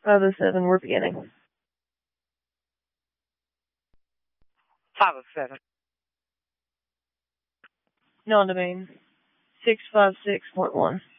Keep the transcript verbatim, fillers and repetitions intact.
five oh seven, we're beginning. five oh seven. Non-domain. six five six point one.